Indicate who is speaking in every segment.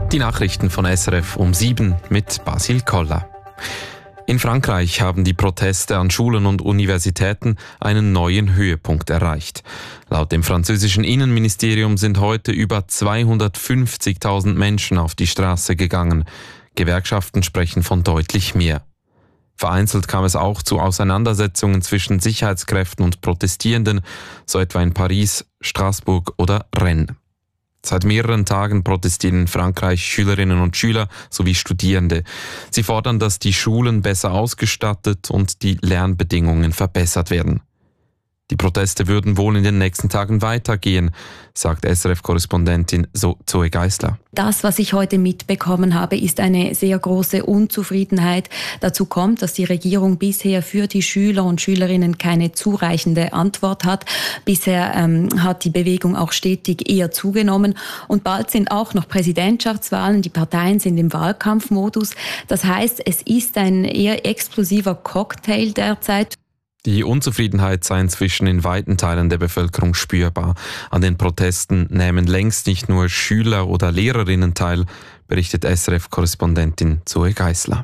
Speaker 1: Die Nachrichten von SRF um 7 mit Basil Koller. In Frankreich haben die Proteste an Schulen und Universitäten einen neuen Höhepunkt erreicht. Laut dem französischen Innenministerium sind heute über 250.000 Menschen auf die Straße gegangen. Gewerkschaften sprechen von deutlich mehr. Vereinzelt kam es auch zu Auseinandersetzungen zwischen Sicherheitskräften und Protestierenden, so etwa in Paris, Straßburg oder Rennes. Seit mehreren Tagen protestieren in Frankreich Schülerinnen und Schüler sowie Studierende. Sie fordern, dass die Schulen besser ausgestattet und die Lernbedingungen verbessert werden. Die Proteste würden wohl in den nächsten Tagen weitergehen, sagt SRF-Korrespondentin Zoe Geisler.
Speaker 2: Das, was ich heute mitbekommen habe, ist eine sehr große Unzufriedenheit. Dazu kommt, dass die Regierung bisher für die Schüler und Schülerinnen keine zureichende Antwort hat. Bisher hat die Bewegung auch stetig eher zugenommen. Und bald sind auch noch Präsidentschaftswahlen. Die Parteien sind im Wahlkampfmodus. Das heißt, es ist ein eher explosiver Cocktail derzeit.
Speaker 1: Die Unzufriedenheit sei inzwischen in weiten Teilen der Bevölkerung spürbar. An den Protesten nehmen längst nicht nur Schüler oder Lehrerinnen teil, berichtet SRF-Korrespondentin Zoe Geisler.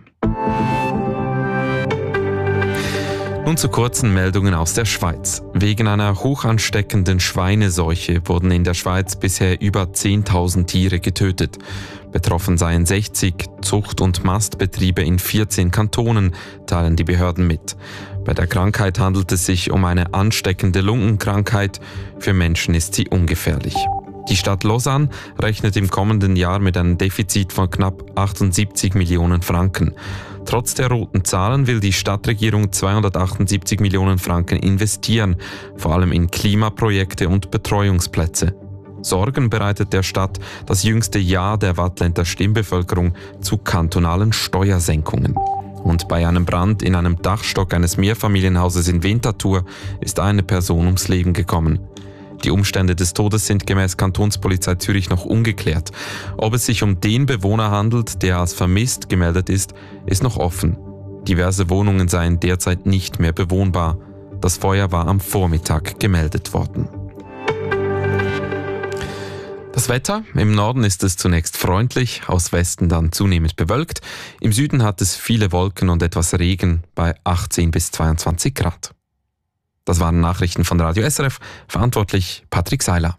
Speaker 1: Nun zu kurzen Meldungen aus der Schweiz. Wegen einer hochansteckenden Schweineseuche wurden in der Schweiz bisher über 10.000 Tiere getötet. Betroffen seien 60 Zucht- und Mastbetriebe in 14 Kantonen, teilen die Behörden mit. Bei der Krankheit handelt es sich um eine ansteckende Lungenkrankheit. Für Menschen ist sie ungefährlich. Die Stadt Lausanne rechnet im kommenden Jahr mit einem Defizit von knapp 78 Millionen Franken. Trotz der roten Zahlen will die Stadtregierung 278 Millionen Franken investieren, vor allem in Klimaprojekte und Betreuungsplätze. Sorgen bereitet der Stadt das jüngste Ja der Waadtländer Stimmbevölkerung zu kantonalen Steuersenkungen. Und bei einem Brand in einem Dachstock eines Mehrfamilienhauses in Winterthur ist eine Person ums Leben gekommen. Die Umstände des Todes sind gemäß Kantonspolizei Zürich noch ungeklärt. Ob es sich um den Bewohner handelt, der als vermisst gemeldet ist noch offen. Diverse Wohnungen seien derzeit nicht mehr bewohnbar. Das Feuer war am Vormittag gemeldet worden. Das Wetter: Im Norden ist es zunächst freundlich, aus Westen dann zunehmend bewölkt. Im Süden hat es viele Wolken und etwas Regen bei 18 bis 22 Grad. Das waren Nachrichten von Radio SRF, verantwortlich Patrick Seiler.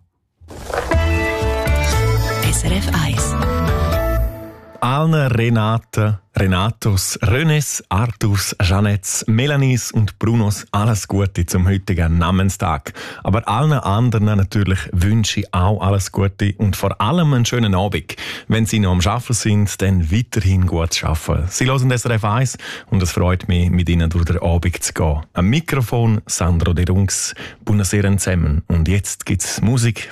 Speaker 3: SRF 1.
Speaker 4: Allen Renate, Renatos, Renes, Arthurs, Jeanettes, Melanies und Brunos alles Gute zum heutigen Namenstag. Aber allen anderen natürlich wünsche ich auch alles Gute und vor allem einen schönen Abend. Wenn Sie noch am Arbeiten sind, dann weiterhin gut arbeiten. Sie hören SRF 1 und es freut mich, mit Ihnen durch den Abend zu gehen. Am Mikrofon Sandro De Rungs. Buonasera zusammen. Und jetzt gibt's Musik